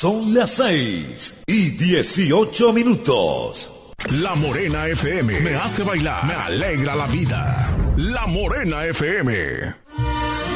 Son las 6:18. La Morena FM me hace bailar, me alegra la vida. La Morena FM.